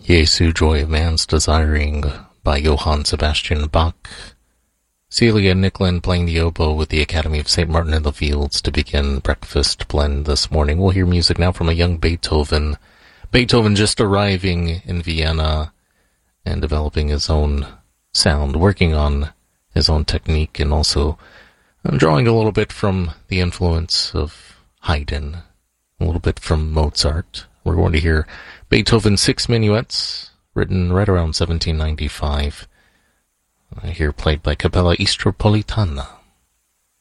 Jesu, Joy of Man's Desiring by Johann Sebastian Bach. Celia Nicklin playing the oboe with the Academy of St. Martin in the Fields to begin Breakfast Blend this morning. We'll hear music now from a young Beethoven. Beethoven just arriving in Vienna and developing his own sound, working on his own technique, and also drawing a little bit from the influence of Haydn, a little bit from Mozart. We're going to hear Beethoven's 6 Minuets, written right around 1795. Here played by Capella Istropolitana.